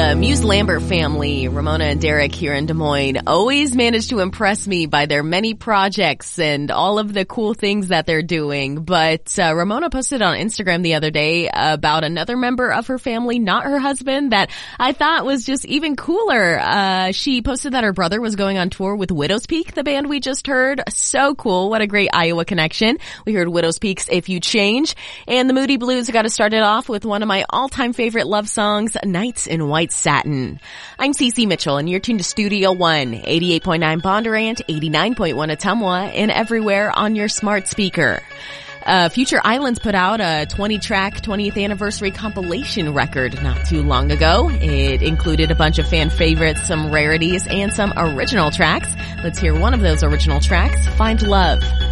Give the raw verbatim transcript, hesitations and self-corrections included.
The Muse Lambert family, Ramona and Derek here in Des Moines, always manage to impress me by their many projects and all of the cool things that they're doing. But uh, Ramona posted on Instagram the other day about another member of her family, not her husband, that I thought was just even cooler. Uh, she posted that her brother was going on tour with Widow's Peak, the band we just heard. So cool. What a great Iowa connection. We heard Widow's Peak's If You Change. And the Moody Blues got to start it off with one of my all-time favorite love songs, Nights in White Satin. I'm Cece Mitchell, and you're tuned to Studio One, eighty-eight point nine Bondurant, eighty-nine point one Ottumwa, and everywhere on your smart speaker. Uh, Future Islands put out a twenty-track twentieth anniversary compilation record not too long ago. It included a bunch of fan favorites, some rarities, and some original tracks. Let's hear one of those original tracks, Find Love.